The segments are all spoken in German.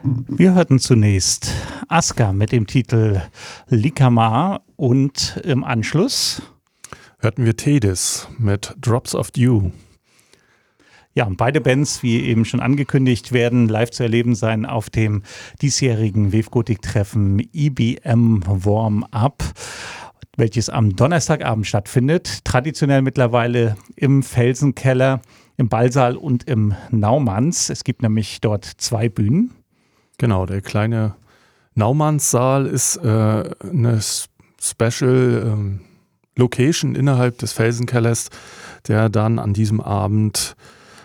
Wir hörten zunächst Aska mit dem Titel Likamar und im Anschluss hörten wir Tedis mit Drops of Dew. Ja, und beide Bands, wie eben schon angekündigt, werden live zu erleben sein auf dem diesjährigen Wave-Gothic-Treffen IBM Warm-Up, welches am Donnerstagabend stattfindet. Traditionell mittlerweile im Felsenkeller, im Ballsaal und im Naumanns. Es gibt nämlich dort 2 Bühnen. Genau, der kleine Naumannssaal ist eine Special Location innerhalb des Felsenkellers, der dann an diesem Abend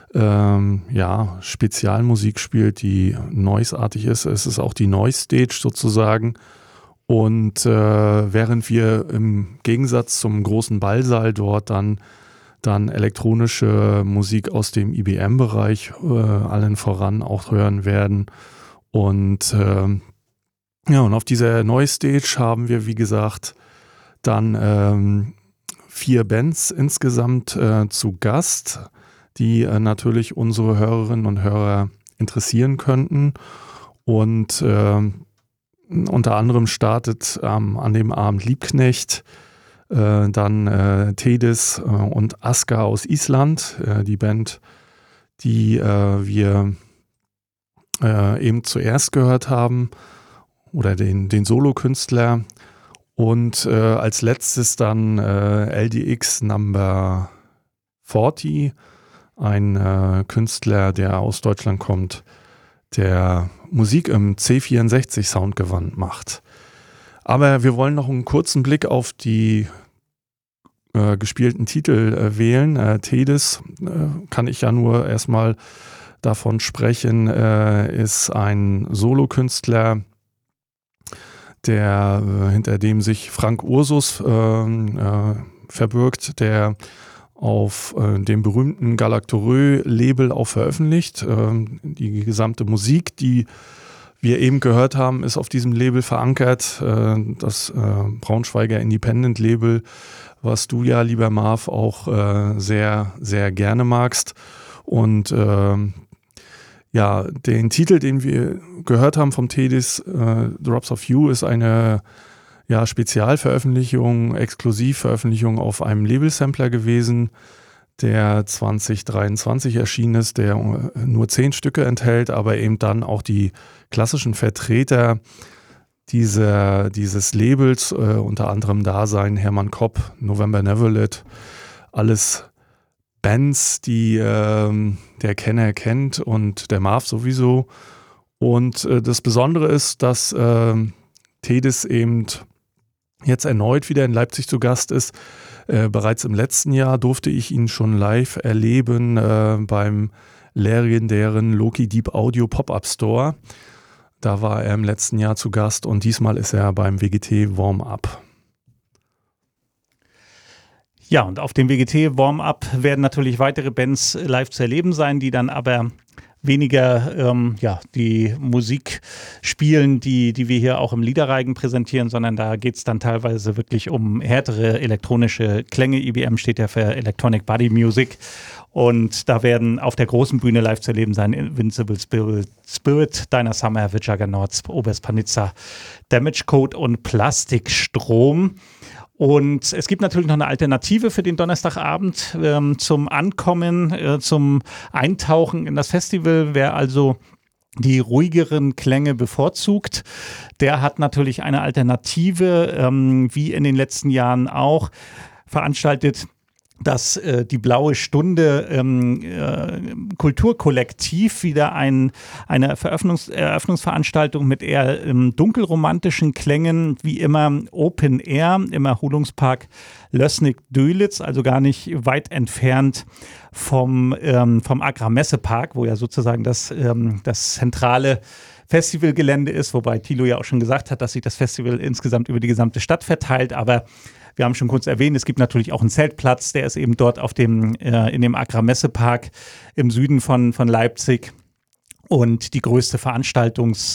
Spezialmusik spielt, die noise-artig ist. Es ist auch die Noise Stage sozusagen. Und während wir im Gegensatz zum großen Ballsaal dort dann elektronische Musik aus dem IBM-Bereich allen voran auch hören werden. Und und auf dieser Noise Stage haben wir, wie gesagt, dann 4 Bands insgesamt zu Gast, die natürlich unsere Hörerinnen und Hörer interessieren könnten. Und unter anderem startet an dem Abend Liebknecht, dann Tedis und Aska aus Island, die Band, die wir eben zuerst gehört haben, oder den Solokünstler. Und als letztes dann LDX Number 40, ein Künstler, der aus Deutschland kommt, der Musik im C64-Soundgewand macht. Aber wir wollen noch einen kurzen Blick auf die gespielten Titel wählen. Tedis, kann ich ja nur erstmal davon sprechen, ist ein Solokünstler, hinter dem sich Frank Ursus verbirgt, der auf dem berühmten Galactoreux-Label auch veröffentlicht. Die gesamte Musik, die wir eben gehört haben, ist auf diesem Label verankert. Das Braunschweiger Independent-Label, was du ja, lieber Marv, auch sehr, sehr gerne magst. Und den Titel, den wir gehört haben vom Tedis, Drops of You, ist eine Spezialveröffentlichung, Exklusivveröffentlichung auf einem Labelsampler gewesen, der 2023 erschienen ist, der nur 10 Stücke enthält, aber eben dann auch die klassischen Vertreter dieses Labels, unter anderem da sein Hermann Kopp, November Neverlet, alles Bands, die der Kenner kennt und der Marv sowieso. Und das Besondere ist, dass Tedis eben jetzt erneut wieder in Leipzig zu Gast ist. Bereits im letzten Jahr durfte ich ihn schon live erleben beim legendären Loki Deep Audio Pop-Up Store. Da war er im letzten Jahr zu Gast und diesmal ist er beim WGT Warm-Up. Ja, und auf dem WGT Warm-Up werden natürlich weitere Bands live zu erleben sein, die dann aber weniger die Musik spielen, die wir hier auch im Liederreigen präsentieren, sondern da geht es dann teilweise wirklich um härtere elektronische Klänge. IBM steht ja für Electronic Body Music. Und da werden auf der großen Bühne live zu erleben sein Invincible Spirit, Dinah Summer, The Juggernauts, Oberst Panizza, Damage Code und Plastikstrom. Und es gibt natürlich noch eine Alternative für den Donnerstagabend zum Ankommen, zum Eintauchen in das Festival. Wer also die ruhigeren Klänge bevorzugt, der hat natürlich eine Alternative, wie in den letzten Jahren auch, veranstaltet dass die Blaue Stunde Kulturkollektiv wieder eine Eröffnungsveranstaltung mit eher dunkelromantischen Klängen, wie immer Open Air im Erholungspark Lößnig-Dölitz, also gar nicht weit entfernt vom Agrarmessepark, wo ja sozusagen das zentrale Festivalgelände ist, wobei Thilo ja auch schon gesagt hat, dass sich das Festival insgesamt über die gesamte Stadt verteilt, aber wir haben schon kurz erwähnt, es gibt natürlich auch einen Zeltplatz, der ist eben dort in dem Agrarmessepark im Süden von Leipzig. Und die größte